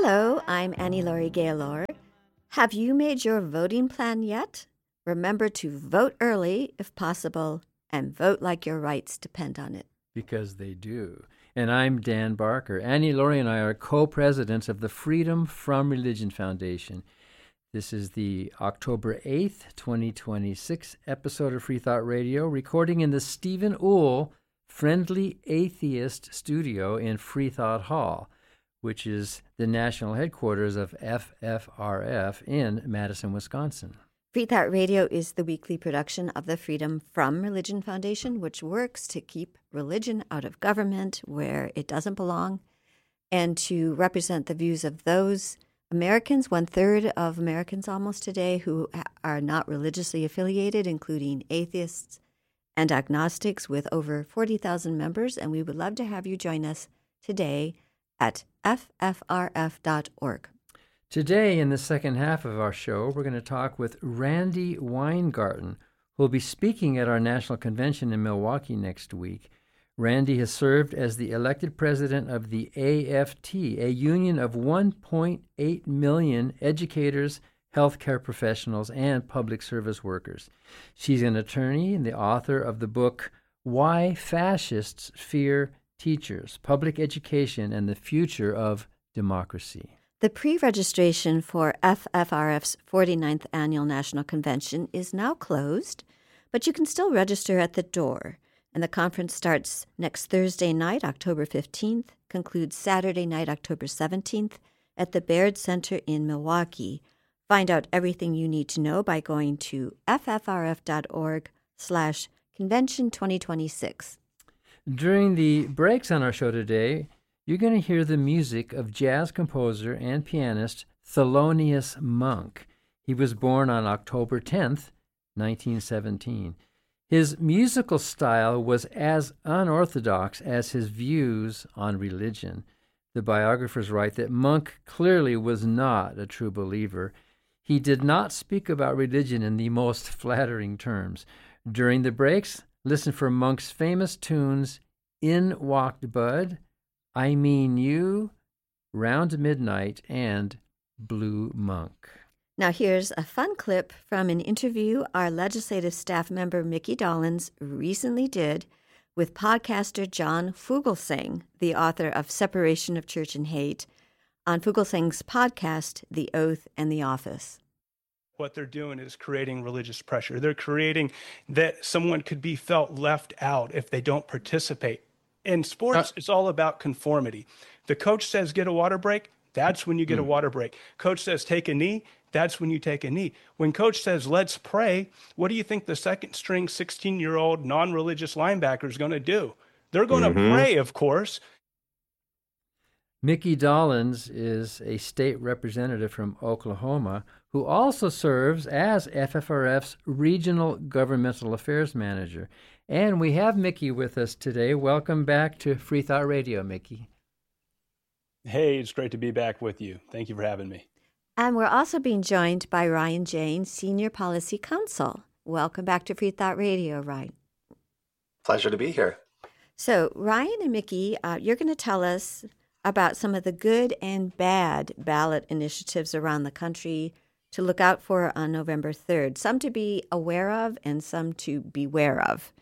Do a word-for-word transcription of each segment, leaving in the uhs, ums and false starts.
Hello, I'm Annie Laurie Gaylor. Have you made your voting plan yet? Remember to vote early if possible and vote like your rights depend on it. Because they do. And I'm Dan Barker. Annie Laurie and I are co-presidents of the Freedom from Religion Foundation. This is the October eighth, twenty twenty-six episode of Free Thought Radio, recording in the Stephen Uhl Friendly Atheist Studio in Free Thought Hall, which is the national headquarters of F F R F in Madison, Wisconsin. Free Thought Radio is the weekly production of the Freedom from Religion Foundation, which works to keep religion out of government where it doesn't belong and to represent the views of those Americans, one-third of Americans almost today, who are not religiously affiliated, including atheists and agnostics, with over forty thousand members. And we would love to have you join us today at F F R F dot org. Today, in the second half of our show, we're going to talk with Randi Weingarten, who will be speaking at our national convention in Milwaukee next week. Randi has served as the elected president of the A F T, a union of one point eight million educators, healthcare professionals, and public service workers. She's an attorney and the author of the book, Why Fascists Fear Teachers, Public Education and the Future of Democracy. The pre-registration for F F R F's forty-ninth Annual National Convention is now closed, but you can still register at the door. And the conference starts next Thursday night, October fifteenth, concludes Saturday night, October seventeenth, at the Baird Center in Milwaukee. Find out everything you need to know by going to F F R F dot org slash convention twenty twenty-six. During the breaks on our show today, you're going to hear the music of jazz composer and pianist Thelonious Monk. He was born on October tenth, nineteen seventeen. His musical style was as unorthodox as his views on religion. The biographers write that Monk clearly was not a true believer. He did not speak about religion in the most flattering terms. During the breaks, listen for Monk's famous tunes, In Walked Bud, I Mean You, Round Midnight, and Blue Monk. Now here's a fun clip from an interview our legislative staff member Mickey Dolenz recently did with podcaster John Fugelsang, the author of Separation of Church and Hate, on Fugelsang's podcast, The Oath and the Office. What they're doing is creating religious pressure. They're creating that someone could be felt left out if they don't participate. In sports, uh, it's all about conformity. The coach says get a water break, that's when you get mm. a water break. Coach says take a knee, that's when you take a knee. When coach says let's pray, what do you think the second string sixteen-year-old non-religious linebacker is going to do? They're going mm-hmm. to pray, of course. Mickey Dolenz is a state representative from Oklahoma who also serves as F F R F's Regional Governmental Affairs Manager. And we have Mickey with us today. Welcome back to Free Thought Radio, Mickey. Hey, it's great to be back with you. Thank you for having me. And we're also being joined by Ryan Jane, Senior Policy Counsel. Welcome back to Free Thought Radio, Ryan. Pleasure to be here. So, Ryan and Mickey, uh, you're going to tell us about some of the good and bad ballot initiatives around the country to look out for on November third, some to be aware of and some to beware of.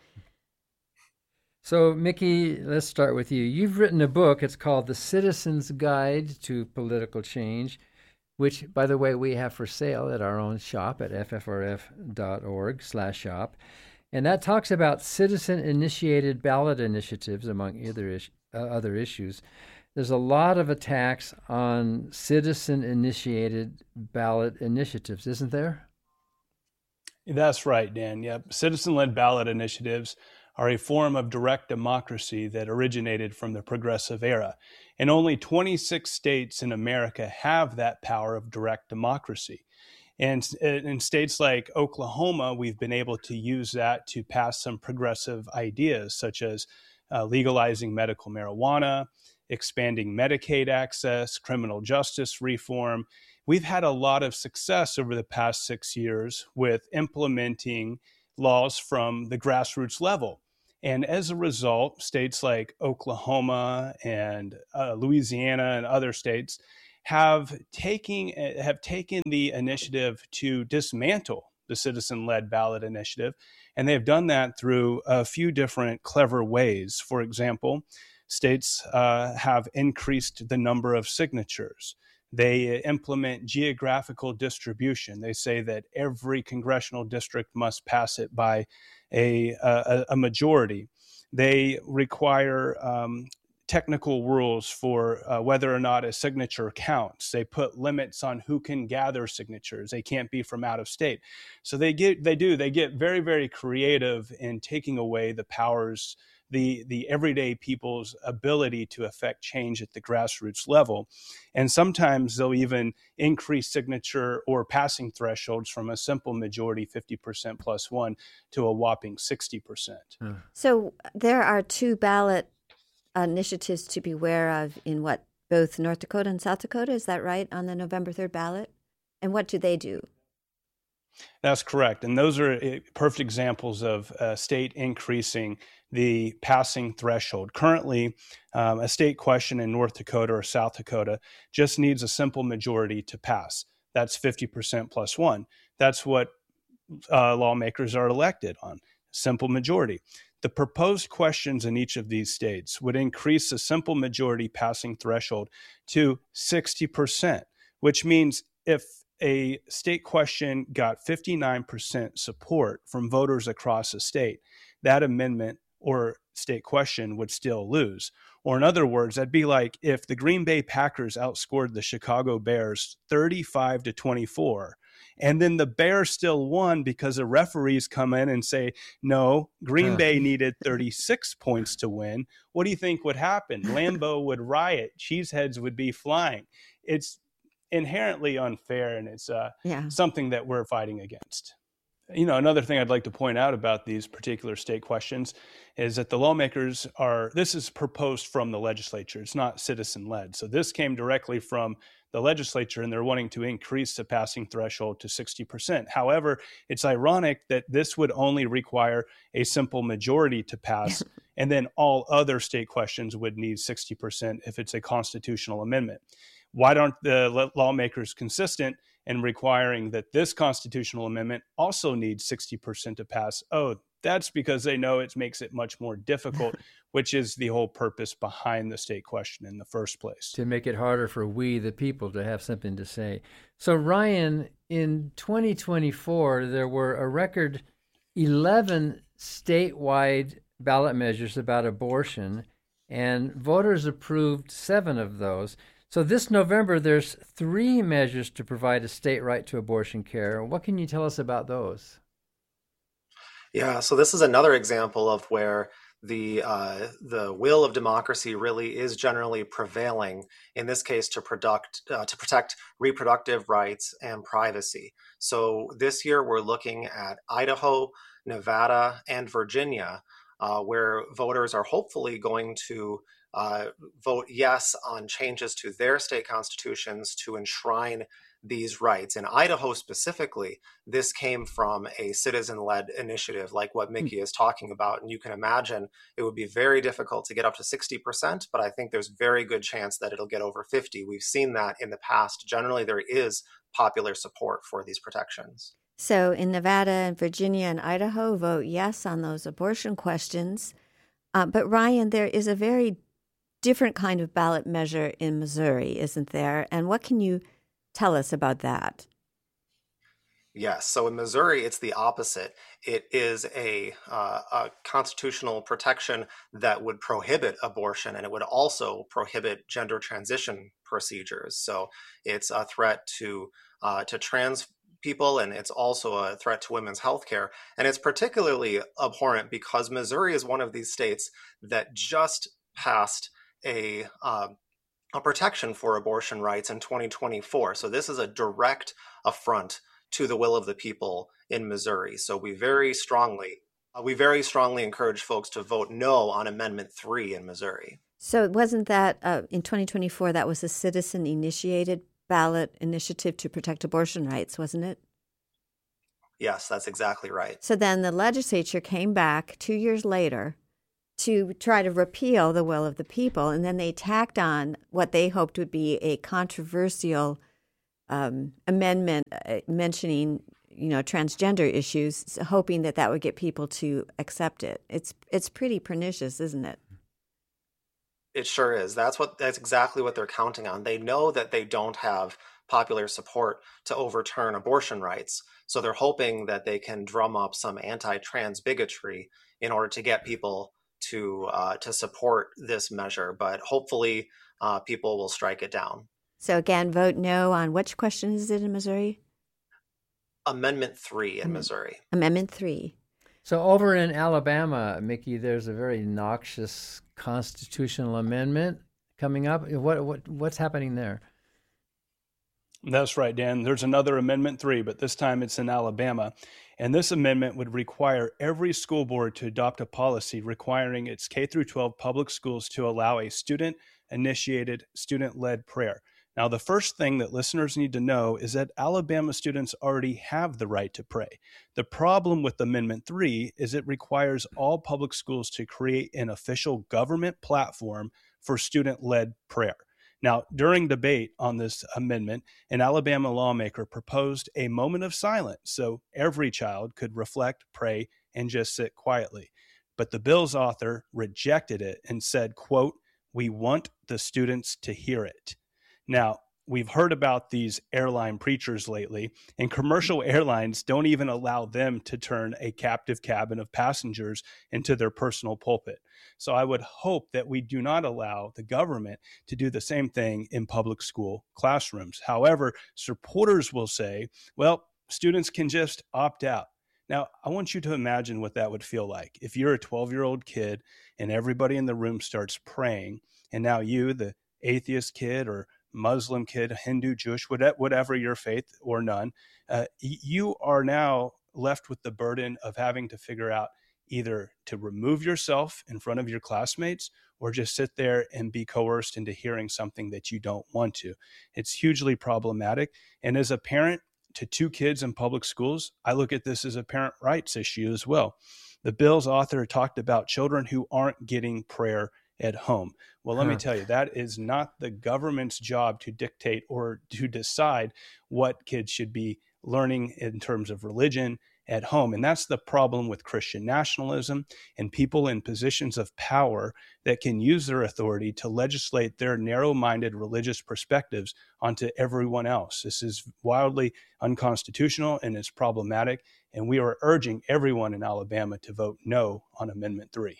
So, Mickey, let's start with you. You've written a book. It's called The Citizen's Guide to Political Change, which, by the way, we have for sale at our own shop at F F R F dot org slash shop. And that talks about citizen-initiated ballot initiatives, among other, is- uh, other issues. There's a lot of attacks on citizen-initiated ballot initiatives, isn't there? That's right, Dan. Yep. Citizen-led ballot initiatives are a form of direct democracy that originated from the progressive era. And only twenty-six states in America have that power of direct democracy. And in states like Oklahoma, we've been able to use that to pass some progressive ideas, such as uh, legalizing medical marijuana, expanding Medicaid access, criminal justice reform. We've had a lot of success over the past six years with implementing laws from the grassroots level. And as a result, states like Oklahoma and uh, Louisiana and other states have taken have taken the initiative to dismantle the citizen-led ballot initiative, and they've done that through a few different clever ways. For example, states uh, have increased the number of signatures. They implement geographical distribution. They say that every congressional district must pass it by a, a, a majority. They require um, technical rules for uh, whether or not a signature counts. They put limits on who can gather signatures. They can't be from out of state. So they get, they do, they get very, very creative in taking away the powers, the, the everyday people's ability to affect change at the grassroots level. And sometimes they'll even increase signature or passing thresholds from a simple majority, fifty percent plus one, to a whopping sixty percent. So there are two ballot initiatives to be aware of in what, both North Dakota and South Dakota, is that right, on the November third ballot? And what do they do? That's correct. And those are perfect examples of a state increasing the passing threshold. Currently, um, a state question in North Dakota or South Dakota just needs a simple majority to pass. That's fifty percent plus one. That's what uh, lawmakers are elected on, simple majority. The proposed questions in each of these states would increase the simple majority passing threshold to sixty percent, which means if a state question got fifty-nine percent support from voters across the state, that amendment or state question would still lose. Or in other words, that'd be like if the Green Bay Packers outscored the Chicago Bears thirty-five to twenty-four, and then the Bears still won because the referees come in and say, no, Green huh. Bay needed thirty-six points to win. What do you think would happen? Lambeau would riot. Cheeseheads would be flying. It's inherently unfair, and it's uh, yeah. something that we're fighting against. You know, another thing I'd like to point out about these particular state questions is that the lawmakers are, this is proposed from the legislature. It's not citizen-led. So this came directly from the legislature, and they're wanting to increase the passing threshold to sixty percent. However, it's ironic that this would only require a simple majority to pass, and then all other state questions would need sixty percent if it's a constitutional amendment. Why aren't the lawmakers consistent in requiring that this constitutional amendment also needs sixty percent to pass? Oh, that's because they know it makes it much more difficult, which is the whole purpose behind the state question in the first place. To make it harder for we, the people, to have something to say. So, Ryan, in twenty twenty-four, there were a record eleven statewide ballot measures about abortion, and voters approved seven of those. So this November, there's three measures to provide a state right to abortion care. What can you tell us about those? Yeah, so this is another example of where the uh, the will of democracy really is generally prevailing, in this case to product uh, to protect reproductive rights and privacy. So this year we're looking at Idaho, Nevada, and Virginia, uh, where voters are hopefully going to uh, vote yes on changes to their state constitutions to enshrine these rights. In Idaho specifically, this came from a citizen-led initiative like what Mickey is talking about. And you can imagine it would be very difficult to get up to sixty percent, but I think there's very good chance that it'll get over fifty. We've seen that in the past. Generally, there is popular support for these protections. So in Nevada and Virginia and Idaho, vote yes on those abortion questions. Uh, but Ryan, there is a very different kind of ballot measure in Missouri, isn't there? And what can you tell us about that? Yes. So in Missouri, it's the opposite. It is a, uh, a constitutional protection that would prohibit abortion, and it would also prohibit gender transition procedures. So it's a threat to uh, to trans people, and it's also a threat to women's health care. And it's particularly abhorrent because Missouri is one of these states that just passed a uh, a protection for abortion rights in twenty twenty-four. So this is a direct affront to the will of the people in Missouri. So we very strongly, uh, we very strongly encourage folks to vote no on Amendment three in Missouri. So wasn't that uh, in twenty twenty-four, that was a citizen-initiated ballot initiative to protect abortion rights, wasn't it? Yes, that's exactly right. So then the legislature came back two years later to try to repeal the will of the people. And then they tacked on what they hoped would be a controversial um, amendment uh, mentioning, you know, transgender issues, hoping that that would get people to accept it. It's it's pretty pernicious, isn't it? It sure is. That's what that's exactly what they're counting on. They know that they don't have popular support to overturn abortion rights. So they're hoping that they can drum up some anti-trans bigotry in order to get people to uh, to support this measure. But hopefully uh, people will strike it down. So again, vote no on which question is it in Missouri? Amendment three in Am- Missouri. Amendment three. So over in Alabama, Mickey, there's a very noxious constitutional amendment coming up. What what what's happening there? That's right, Dan. There's another Amendment three, but this time it's in Alabama. And this amendment would require every school board to adopt a policy requiring its K through twelve public schools to allow a student-initiated, student-led prayer. Now, the first thing that listeners need to know is that Alabama students already have the right to pray. The problem with Amendment three is it requires all public schools to create an official government platform for student-led prayer. Now, during debate on this amendment, an Alabama lawmaker proposed a moment of silence so every child could reflect, pray, and just sit quietly. But the bill's author rejected it and said, quote, "We want the students to hear it." Now, we've heard about these airline preachers lately, and commercial airlines don't even allow them to turn a captive cabin of passengers into their personal pulpit. So I would hope that we do not allow the government to do the same thing in public school classrooms. However, supporters will say, well, students can just opt out. Now, I want you to imagine what that would feel like if you're a twelve-year-old kid and everybody in the room starts praying, and now you, the atheist kid or Muslim kid, Hindu, Jewish, whatever your faith or none, uh, you are now left with the burden of having to figure out either to remove yourself in front of your classmates or just sit there and be coerced into hearing something that you don't want to. It's hugely problematic. And as a parent to two kids in public schools, I look at this as a parent rights issue as well. The bill's author talked about children who aren't getting prayer at home. Well, let huh. me tell you, that is not the government's job to dictate or to decide what kids should be learning in terms of religion at home. And that's the problem with Christian nationalism and people in positions of power that can use their authority to legislate their narrow-minded religious perspectives onto everyone else. This is wildly unconstitutional and it's problematic. And we are urging everyone in Alabama to vote no on Amendment three.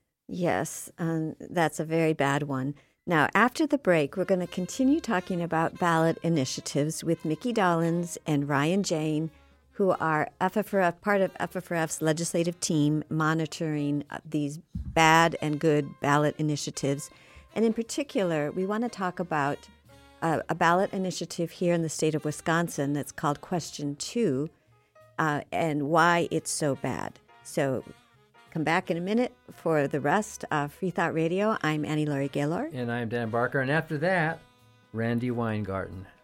Yes, um, that's a very bad one. Now, after the break, we're going to continue talking about ballot initiatives with Mickey Dolenz and Ryan Jane, who are F F R F, part of F F R F's legislative team monitoring these bad and good ballot initiatives. And in particular, we want to talk about uh, a ballot initiative here in the state of Wisconsin that's called Question two uh, and why it's so bad. So come back in a minute for the rest of Free Thought Radio. I'm Annie Laurie Gaylor. And I'm Dan Barker. And after that, Randy Weingarten.